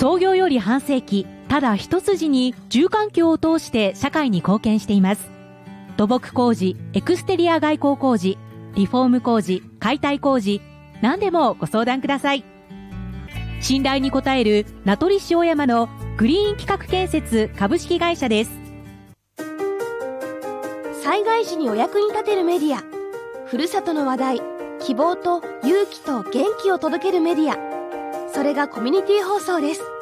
創業より半世紀、ただ一筋に住環境を通して社会に貢献しています。土木工事、エクステリア外構工事、リフォーム工事、解体工事、何でもご相談ください。信頼に応える名取塩山のグリーン企画建設株式会社です。 災害時にお役に立てるメディア、ふるさとの話題、希望と勇気と元気を届けるメディア、それがコミュニティ放送です。